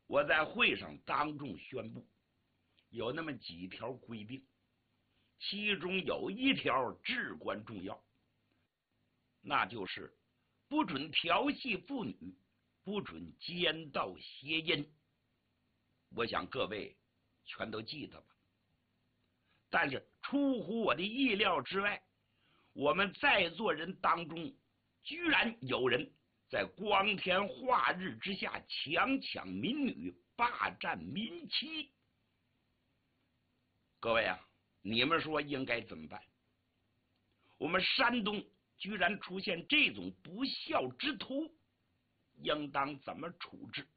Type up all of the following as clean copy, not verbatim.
我在会上当众宣布，有那么几条规定，其中有一条至关重要，那就是不准调戏妇女，不准奸盗邪淫。我想各位全都记得吧？但是出乎我的意料之外，我们在座人当中居然有人在光天化日之下强抢民女，霸占民妻。各位啊，你们说应该怎么办？我们山东居然出现这种不孝之徒，应当怎么处置？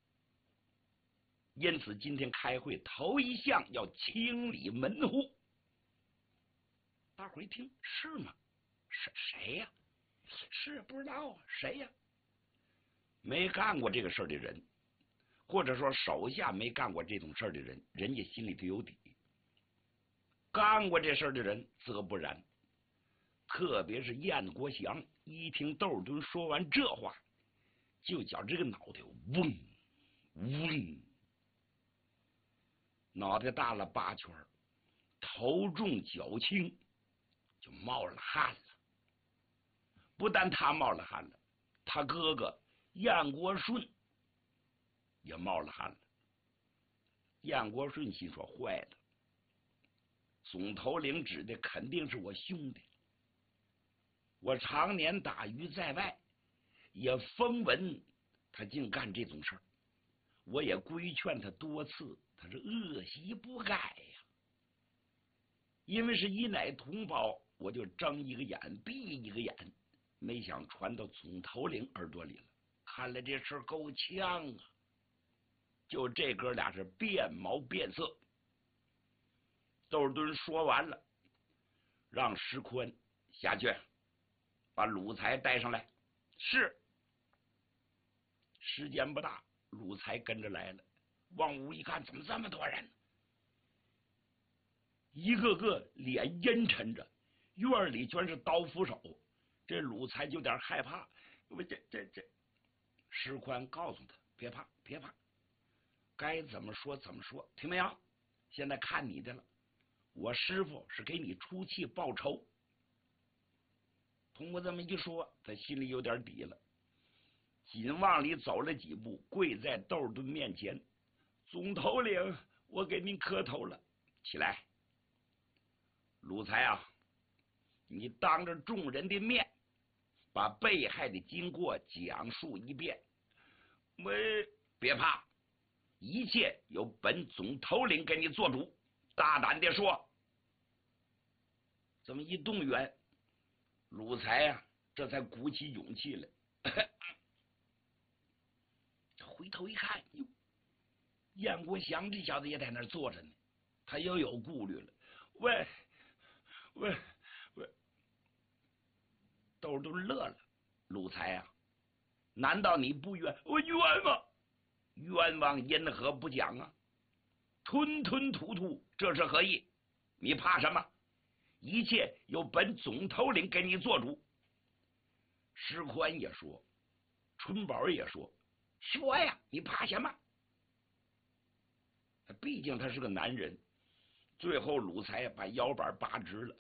因此今天开会头一项要清理门户。大伙一听，是吗？谁呀？是不知道啊，谁呀？没干过这个事儿的人，或者说手下没干过这种事儿的人，人家心里头有底。干过这事儿的人则不然。特别是燕国祥一听窦尔敦说完这话，就觉这个脑袋嗡嗡，脑袋大了8圈，头重脚轻，就冒了汗了。不但他冒了汗了，他哥哥燕国顺也冒了汗了。燕国顺心说：坏了，总头领指的肯定是我兄弟。我常年打鱼在外，也风闻他竟干这种事儿，我也规劝他多次，他是恶习不改呀。因为是一奶同胞，我就睁一个眼闭一个眼，没想传到总头领耳朵里了。看来这事儿够呛啊！就这哥俩是变毛变色。窦尔敦说完了，让石宽下去把鲁才带上来。是。时间不大，鲁才跟着来了。往屋一看，怎么这么多人？一个个脸阴沉着，院里全是刀斧手。这鲁才有点害怕。这，石宽告诉他：别怕，别怕，该怎么说怎么说，听没有？现在看你的了。我师傅是给你出气报仇。通过这么一说，他心里有点底了，紧往里走了几步，跪在窦尔敦面前：总头领，我给您磕头了，起来。鲁才啊，你当着众人的面把被害的经过讲述一遍。别怕，一切由本总头领给你做主，大胆的说。这么一动员，鲁才啊，这才鼓起勇气来。回头一看，哟，燕国祥这小子也在那儿坐着呢，他又有顾虑了。喂，窦尔敦乐了。鲁才啊，难道你不冤？我冤枉，冤枉因何不讲啊？吞吞吐吐，这是何意？你怕什么？一切由本总头领给你做主。石宽也说，春宝也说呀，你怕什么？毕竟他是个男人。最后鲁才把腰板拔直了。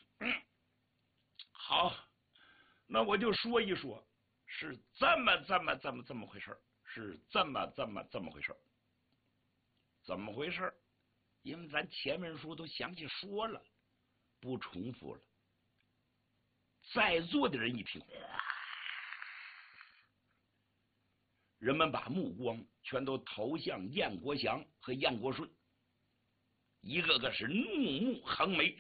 好，那我就说一说，是这么回事，是这么回事。怎么回事？因为咱前文书都详细说了，不重复了。在座的人一听，人们把目光全都投向燕国祥和燕国顺，一个个是怒目横眉。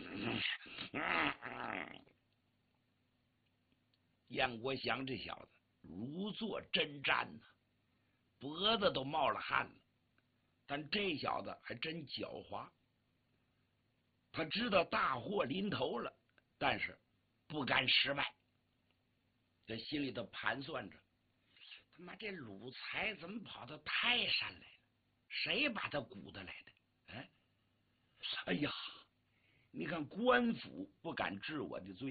燕国祥这小子如坐针毡呢，脖子都冒了汗了。但这小子还真狡猾，他知道大祸临头了，但是不甘失败。这心里头盘算着，他妈这鲁才怎么跑到泰山来了？谁把他鼓得来的？哎呀，你看官府不敢治我的罪，